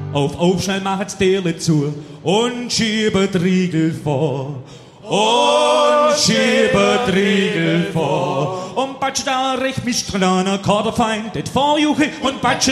Auf, schnell machet's Türle zu und schiebet Riegel vor. Und schiebet Riegel vor. Und batscht da recht mich dran, Kaderfeind, det vorjuche und batscht